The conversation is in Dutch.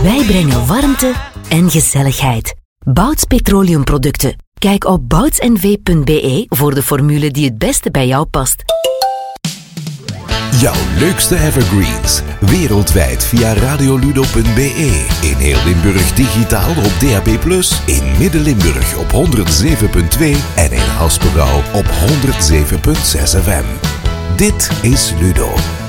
Wij brengen warmte en gezelligheid. Bouts Petroleumproducten. Kijk op boutsnv.be voor de formule die het beste bij jou past. Jouw leukste evergreens. Wereldwijd via radioludo.be. In heel Limburg digitaal op DAB+. In Midden-Limburg op 107.2. En in Haspengouw op 107.6 FM. Dit is Ludo.